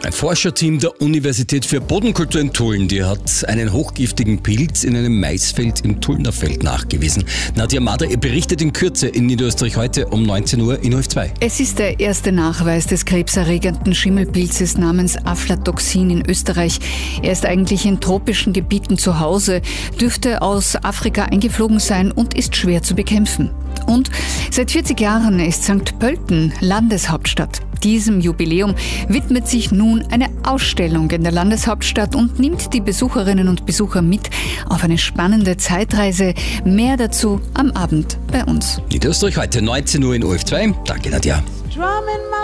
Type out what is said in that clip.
Ein Forscherteam der Universität für Bodenkultur in Tulln, die hat einen hochgiftigen Pilz in einem Maisfeld im Tullnerfeld nachgewiesen. Nadja Mader, ihr berichtet in Kürze in Niederösterreich heute um 19 Uhr in ORF2. Es ist der erste Nachweis des krebserregenden Schimmelpilzes namens Aflatoxin in Österreich. Er ist eigentlich in tropischen Gebieten zu Hause, dürfte aus Afrika eingeflogen sein und ist schwer zu bekämpfen. Und seit 40 Jahren ist St. Pölten Landeshauptstadt. Diesem Jubiläum widmet sich nun eine Ausstellung in der Landeshauptstadt und nimmt die Besucherinnen und Besucher mit auf eine spannende Zeitreise. Mehr dazu am Abend bei uns. Niederösterreich heute 19 Uhr in ORF2. Danke, Nadja.